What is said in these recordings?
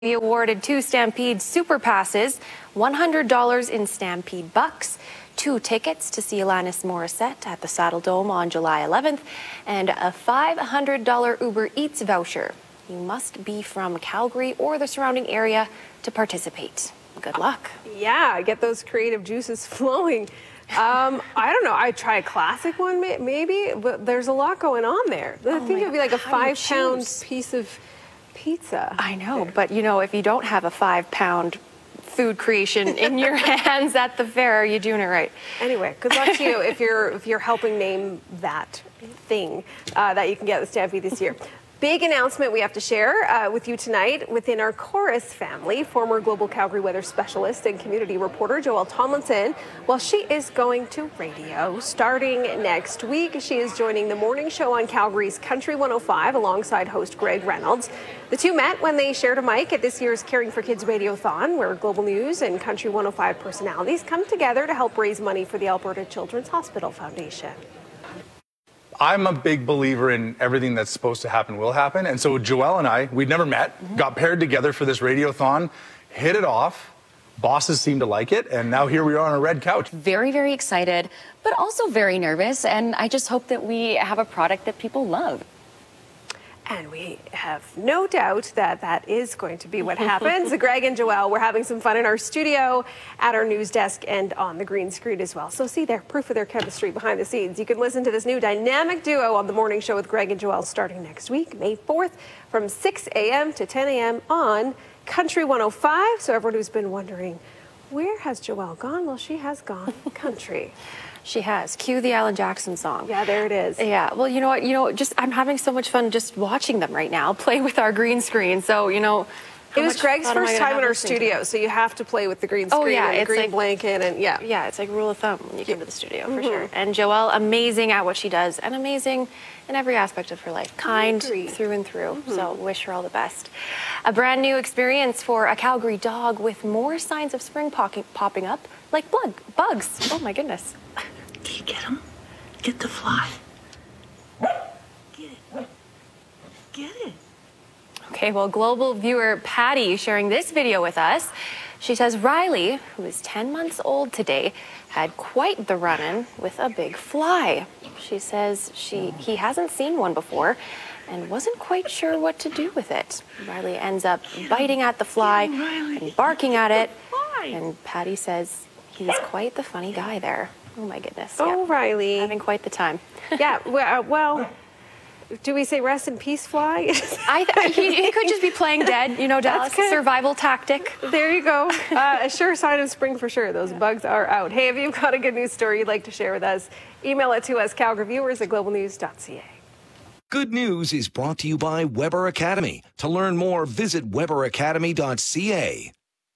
He awarded 2 Stampede Super Passes, $100 in Stampede bucks, 2 tickets to see Alanis Morissette at the Saddle Dome on July 11th, and a $500 Uber Eats voucher. You must be from Calgary or the surrounding area to participate. Good luck. Yeah, get those creative juices flowing. I don't know. I'd try a classic one maybe, but there's a lot going on there. I think it'd be like a 5-pound piece of pizza. I know, but you know, if you don't have a 5-pound food creation in your hands at the fair, you're doing it right. Anyway, good luck to you if you're helping name that thing that you can get at the Stampede this year. Big announcement we have to share with you tonight within our Chorus family. Former Global Calgary weather specialist and community reporter Joelle Tomlinson, well, she is going to radio starting next week. She is joining the morning show on Calgary's Country 105 alongside host Greg Reynolds. The two met when they shared a mic at this year's Caring for Kids Radiothon, where Global News and Country 105 personalities come together to help raise money for the Alberta Children's Hospital Foundation. I'm a big believer in everything that's supposed to happen will happen. And so Joelle and I, we'd never met, got paired together for this radiothon, hit it off. Bosses seemed to like it. And now here we are on a red couch. Very, very excited, but also very nervous. And I just hope that we have a product that people love. And we have no doubt that that is going to be what happens. Greg and Joelle, we're having some fun in our studio, at our news desk, and on the green screen as well. So see there, proof of their chemistry behind the scenes. You can listen to this new dynamic duo on the morning show with Greg and Joelle starting next week, May 4th, from 6 a.m. to 10 a.m. on Country 105. So everyone who's been wondering, where has Joelle gone? Well, she has gone country. She has. Cue the Alan Jackson song. Yeah, there it is. Yeah. Well, you know what? Just I'm having so much fun just watching them right now play with our green screen. So, you know, it was Greg's first time in our studio, so you have to play with the green screen and the green blanket, and yeah, it's like rule of thumb when you come to the studio for sure. And Joelle, amazing at what she does, and amazing in every aspect of her life, kind through and through. So wish her all the best. A brand new experience for a Calgary dog with more signs of spring popping up, like bugs. Oh my goodness. Can you get him? Get the fly. Get it. Get it. Okay, well, global viewer Patty sharing this video with us. She says Riley, who is 10 months old today, had quite the run-in with a big fly. She says he hasn't seen one before and wasn't quite sure what to do with it. Riley ends up biting at the fly and barking at it. And Patty says he's quite the funny guy there. Oh my goodness. Oh, yeah. Riley. Having quite the time. Yeah, well, do we say rest in peace, fly? He could just be playing dead, you know, Dallas. Survival tactic. There you go. A sure sign of spring for sure. Those bugs are out. Hey, if you've got a good news story you'd like to share with us, email it to us, calgaryviewers@globalnews.ca. Good News is brought to you by Weber Academy. To learn more, visit weberacademy.ca.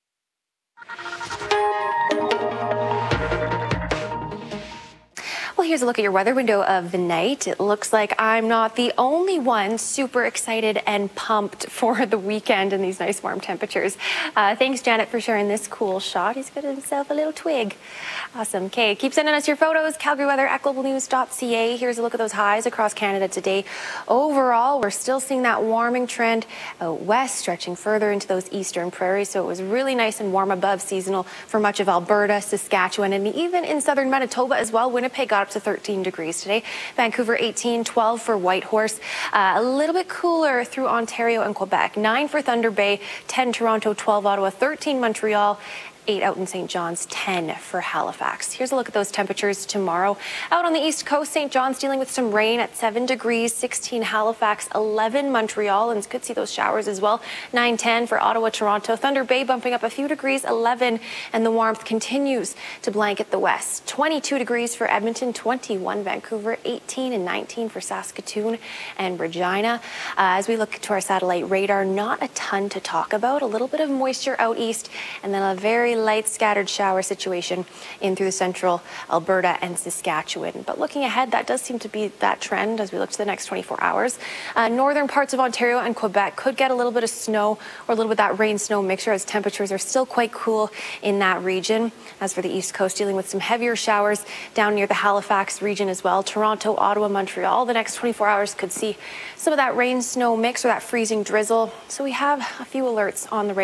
Well, here's a look at your weather window of the night. It looks like I'm not the only one super excited and pumped for the weekend and these nice warm temperatures. Thanks, Janet, for sharing this cool shot. He's got himself a little twig. Awesome. Okay, keep sending us your photos. Calgary weather at globalnews.ca. Here's a look at those highs across Canada today. Overall, we're still seeing that warming trend out west, stretching further into those eastern prairies. So it was really nice and warm above seasonal for much of Alberta, Saskatchewan, and even in southern Manitoba as well. Winnipeg got up to 13 degrees today. Vancouver 18, 12 for Whitehorse. A little bit cooler through Ontario and Quebec. 9 for Thunder Bay, 10 Toronto, 12 Ottawa, 13 Montreal, 8 out in St. John's, 10 for Halifax. Here's a look at those temperatures tomorrow. Out on the east coast, St. John's dealing with some rain at 7 degrees, 16 Halifax, 11 Montreal, and could see those showers as well. 9, 10 for Ottawa, Toronto. Thunder Bay bumping up a few degrees, 11, and the warmth continues to blanket the west. 22 degrees for Edmonton, 21 Vancouver, 18 and 19 for Saskatoon and Regina. As we look to our satellite radar, not a ton to talk about. A little bit of moisture out east, and then a very very light scattered shower situation in through the central Alberta and Saskatchewan. But looking ahead, that does seem to be that trend as we look to the next 24 hours. Northern parts of Ontario and Quebec could get a little bit of snow or a little bit of that rain-snow mixture as temperatures are still quite cool in that region. As for the East Coast, dealing with some heavier showers down near the Halifax region as well. Toronto, Ottawa, Montreal, the next 24 hours could see some of that rain-snow mix or that freezing drizzle. So we have a few alerts on the radar.